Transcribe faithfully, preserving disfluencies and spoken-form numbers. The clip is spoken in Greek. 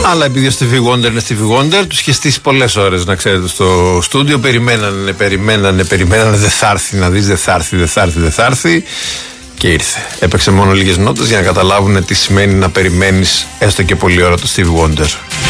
Αλλά επειδή ο Stevie Wonder είναι Stevie Wonder, τους είχε στήσει πολλές ώρες, να ξέρετε, στο στούντιο. Περιμένανε, περιμένανε, περιμένανε. Δεν θα έρθει, να δεις, δεν θα έρθει, δεν θα έρθει, δεν θα έρθει. Και ήρθε. Έπαιξε μόνο λίγες νότες για να καταλάβουν τι σημαίνει να περιμένεις έστω και πολλή ώρα το Stevie Wonder.